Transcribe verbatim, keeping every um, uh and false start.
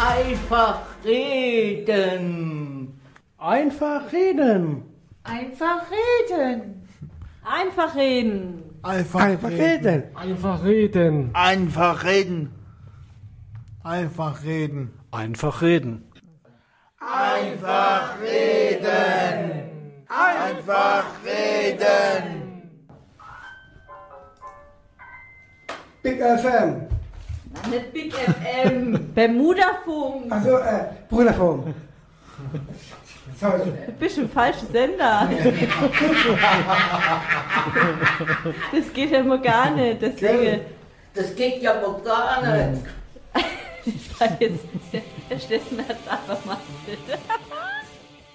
Einfach reden. Einfach reden. Einfach reden. Einfach reden. Einfach, Einfach reden. Einfach reden. Einfach reden. Einfach reden. Einfach reden. Einfach reden. Einfach reden. Big F M. Na, nicht Big F M. Bermudafunk. Also, äh, Brüderfunk. Sorry. Du bist im falschen Sender. Das geht ja mal gar nicht. Deswegen. Das geht ja wohl gar nicht. Ich war jetzt. Der Steffen hat es einfach mal.